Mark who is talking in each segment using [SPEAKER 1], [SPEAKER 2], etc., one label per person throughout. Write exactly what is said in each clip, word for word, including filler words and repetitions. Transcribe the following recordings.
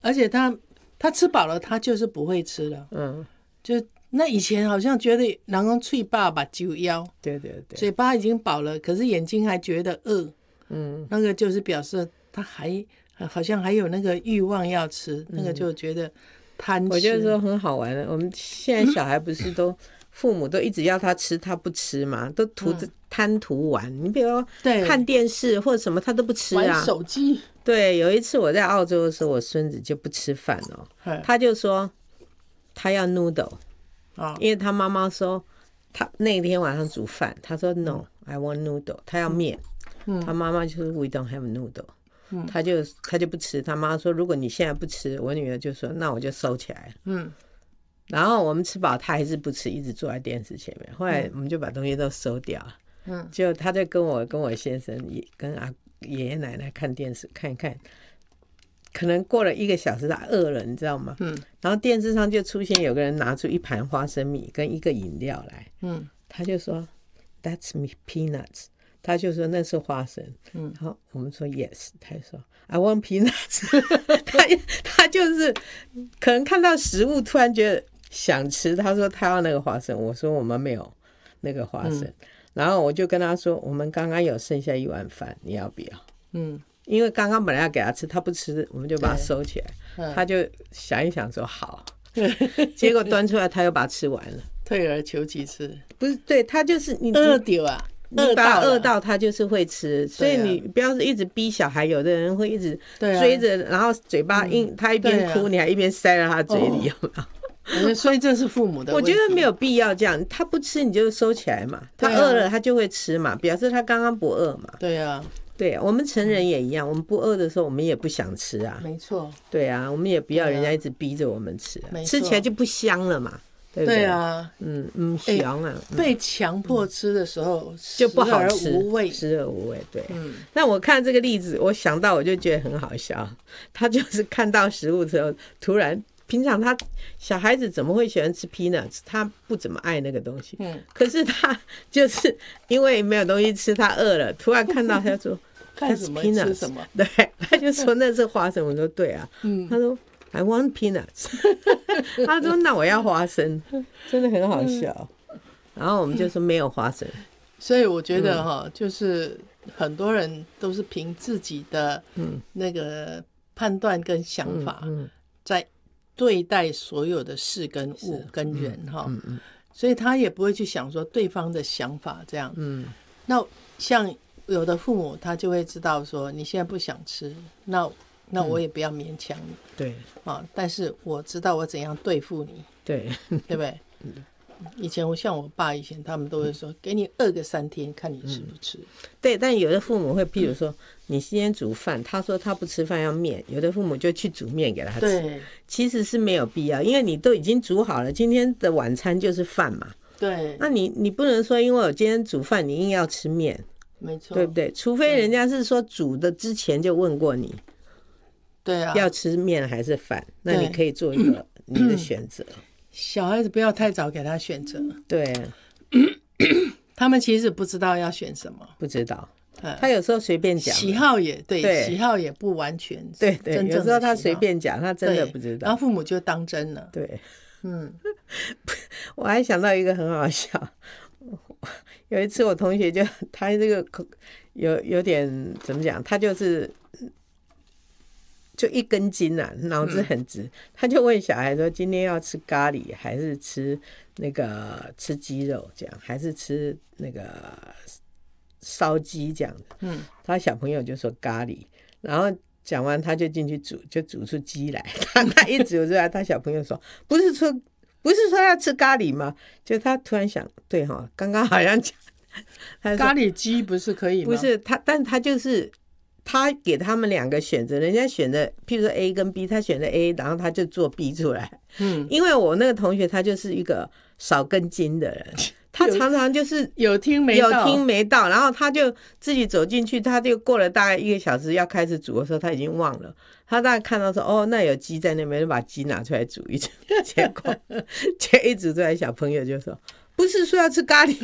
[SPEAKER 1] 而且他他吃饱了，他就是不会吃了。嗯，就那以前好像觉得人讲嘴巴把酒腰，
[SPEAKER 2] 对对对，
[SPEAKER 1] 嘴巴已经饱了，可是眼睛还觉得饿。嗯，那个就是表示他还好像还有那个欲望要吃，那个就觉得贪吃。
[SPEAKER 2] 我觉得说很好玩的，我们现在小孩不是都父母都一直要他吃，他不吃嘛，都图着贪图玩。你比如说看电视或者什么，他都不吃啊，
[SPEAKER 1] 玩手机。
[SPEAKER 2] 对，有一次我在澳洲的时候，我孙子就不吃饭哦，他就说他要 noodle。哦、因为他妈妈说他那天晚上煮饭，他说 no I want noodle， 他要面。嗯、他妈妈就说 we don't have noodle。嗯、他就他就不吃。他妈说如果你现在不吃，我女儿就说那我就收起来了。嗯，然后我们吃饱，他还是不吃，一直坐在电视前面。后来我们就把东西都收掉了。嗯，就他就跟我跟我先生也跟阿爷爷奶奶看电视看一看。可能过了一个小时，他饿了，你知道吗？嗯，然后电视上就出现有个人拿出一盘花生米跟一个饮料来，嗯，他就说 That's me peanuts， 他就说那是花生，嗯，然后我们说 Yes， 他就说 I want peanuts， 他他就是可能看到食物突然觉得想吃，他说他要那个花生，我说我们没有那个花生，嗯、然后我就跟他说我们刚刚有剩下一碗饭，你要不要？嗯。因为刚刚本来要给他吃，他不吃，我们就把它收起来。嗯、他就想一想说好，结果端出来他又把它吃完了。
[SPEAKER 1] 退而求其次，
[SPEAKER 2] 不是对他就是你
[SPEAKER 1] 饿掉啊，
[SPEAKER 2] 你把他饿到他就是会吃，所以你不要是一直逼小孩，有的人会一直追着，然后嘴巴硬，他一边哭，你还一边塞到他嘴里，有没有？
[SPEAKER 1] 所以这是父母的问题。
[SPEAKER 2] 我觉得没有必要这样，他不吃你就收起来嘛，他饿了他就会吃嘛，表示他刚刚不饿嘛。
[SPEAKER 1] 对啊。
[SPEAKER 2] 对，我们成人也一样，我们不饿的时候，我们也不想吃啊。
[SPEAKER 1] 没错。
[SPEAKER 2] 对啊，我们也不要人家一直逼着我们吃、啊，吃起来就不香了嘛，对不对？
[SPEAKER 1] 对啊，
[SPEAKER 2] 嗯嗯，香啊、
[SPEAKER 1] 欸。被强迫吃的时候、嗯、
[SPEAKER 2] 就不好吃，
[SPEAKER 1] 食而无味，
[SPEAKER 2] 食而无味。对，嗯。那我看这个例子，我想到我就觉得很好笑。他就是看到食物之后，突然。平常他小孩子怎么会喜欢吃 peanuts？ 他不怎么爱那个东西，嗯，可是他就是因为没有东西吃，他饿了，突然看到他说
[SPEAKER 1] 看什么吃什么，
[SPEAKER 2] 对，他就说那是花生。我说对啊，嗯，他说 I want peanuts， 他说那我要花生，真的很好笑。然后我们就说没有花生，
[SPEAKER 1] 所以我觉得哈、嗯，就是很多人都是凭自己的那个判断跟想法，嗯，在。对待所有的事跟物跟人哈、嗯嗯，所以他也不会去想说对方的想法这样。嗯，那像有的父母他就会知道说你现在不想吃，那那我也不要勉强你。
[SPEAKER 2] 对、
[SPEAKER 1] 嗯、啊，但是我知道我怎样对付你。
[SPEAKER 2] 对，
[SPEAKER 1] 对不对？嗯。以前我像我爸以前他们都会说给你饿个三天看你吃不吃、嗯、
[SPEAKER 2] 对，但有的父母会譬如说你今天煮饭，他说他不吃饭要面，有的父母就去煮面给他吃，
[SPEAKER 1] 对，
[SPEAKER 2] 其实是没有必要，因为你都已经煮好了，今天的晚餐就是饭嘛，
[SPEAKER 1] 对，
[SPEAKER 2] 那你你不能说因为我今天煮饭你硬要吃面，
[SPEAKER 1] 没错，
[SPEAKER 2] 对不对？除非人家是说煮的之前就问过你，
[SPEAKER 1] 对啊，
[SPEAKER 2] 要吃面还是饭，那你可以做一个你的选择。
[SPEAKER 1] 小孩子不要太早给他选择，
[SPEAKER 2] 对，
[SPEAKER 1] 他们其实不知道要选什么，
[SPEAKER 2] 不知道，他有时候随便讲，
[SPEAKER 1] 喜好也 对, 对，喜好也不完全，
[SPEAKER 2] 对对，有时候他随便讲，他真的不知道，
[SPEAKER 1] 然后父母就当真了，
[SPEAKER 2] 对，嗯，我还想到一个很好笑，有一次我同学就他这个有有点怎么讲，他就是就一根筋啊，脑子很直、嗯，他就问小孩说：“今天要吃咖喱，还是吃那个吃鸡肉这样，还是吃那个烧鸡这样的？”嗯，他小朋友就说咖喱，然后讲完他就进去煮，就煮出鸡来。他他一煮出来，他小朋友说：“不是说不是说要吃咖喱吗？”就他突然想，对哈，刚刚好像讲
[SPEAKER 1] 咖喱鸡不是可以吗？
[SPEAKER 2] 不是他，但他就是。他给他们两个选择，人家选的譬如说 A 跟 B， 他选的 A， 然后他就做 B 出来。嗯，因为我那个同学他就是一个少根筋的人，他常常就是
[SPEAKER 1] 有听没到，
[SPEAKER 2] 有听没到，然后他就自己走进去，他就过了大概一个小时要开始煮的时候，他已经忘了。他大概看到说哦，那有鸡在那边，就把鸡拿出来煮一煮，结果结果一煮出来，小朋友就说不是说要吃咖喱。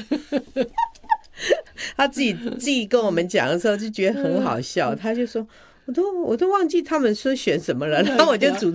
[SPEAKER 2] 他自己自己跟我们讲的时候就觉得很好笑，他就说我都我都忘记他们说选什么了，然后我就煮